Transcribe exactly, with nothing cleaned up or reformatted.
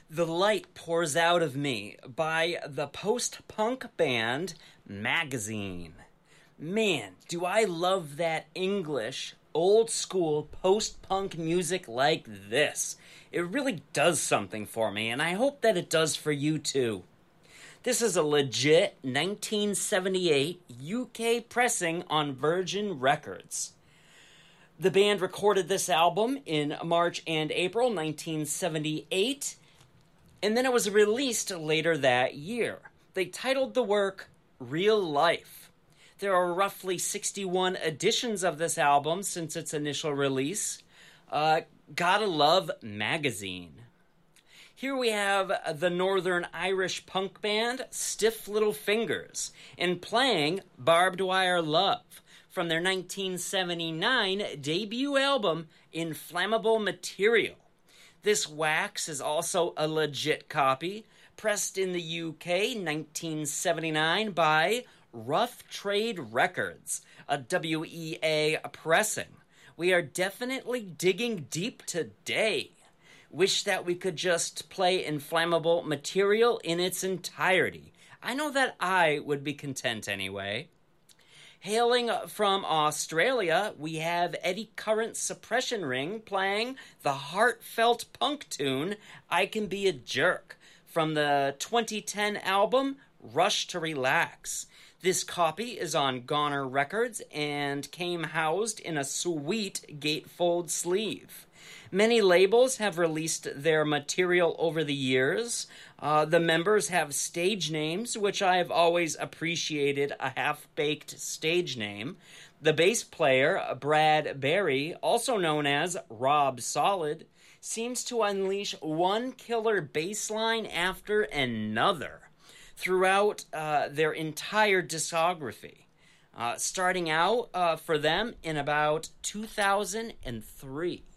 The Light Pours Out of Me by the post-punk band Magazine. Man, do I love that English, old-school post-punk music like this. It really does something for me, and I hope that it does for you too. This is a legit nineteen seventy-eight U K pressing on Virgin Records. The band recorded this album in March and April nineteen seventy-eight, and then it was released later that year. They titled the work Real Life. There are roughly sixty-one editions of this album since its initial release. Uh, gotta love Magazine. Here we have the Northern Irish punk band Stiff Little Fingers and playing Barbed Wire Love from their nineteen seventy-nine debut album Inflammable Material. This wax is also a legit copy, pressed in the U K nineteen seventy-nine by Rough Trade Records, a W E A pressing. We are definitely digging deep today. Wish that we could just play Inflammable Material in its entirety. I know that I would be content anyway. Hailing from Australia, we have Eddie Current Suppression Ring playing the heartfelt punk tune I Can Be a Jerk from the twenty ten album Rush to Relax. This copy is on Goner Records and came housed in a sweet gatefold sleeve. Many labels have released their material over the years. Uh, the members have stage names, which I have always appreciated a half-baked stage name. The bass player, Brad Berry, also known as Rob Solid, seems to unleash one killer bass line after another throughout uh, their entire discography, uh, starting out uh, for them in about two thousand three.